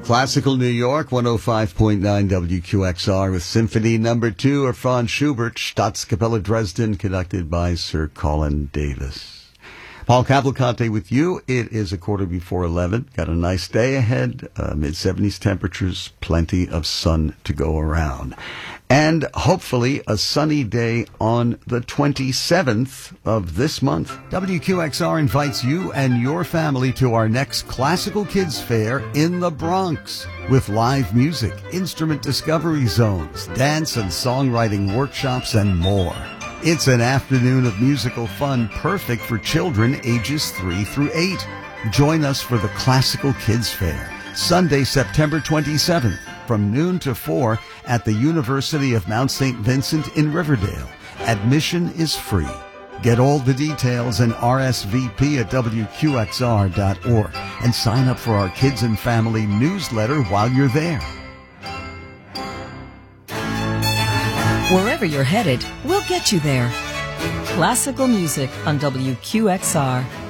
Classical New York, 105.9 WQXR with Symphony No. 2 of Franz Schubert, Staatskapelle Dresden, conducted by Sir Colin Davis. Paul Cavalcante with you. It is 11:15. Got a nice day ahead, mid-70s temperatures, plenty of sun to go around. And hopefully a sunny day on the 27th of this month. WQXR invites you and your family to our next Classical Kids Fair in the Bronx with live music, instrument discovery zones, dance and songwriting workshops, and more. It's an afternoon of musical fun perfect for children ages 3 through 8. Join us for the Classical Kids Fair, Sunday, September 27th, from noon to 4 at the University of Mount St. Vincent in Riverdale. Admission is free. Get all the details and RSVP at WQXR.org and sign up for our Kids and Family newsletter while you're there. Wherever you're headed, we'll get you there. Classical music on WQXR.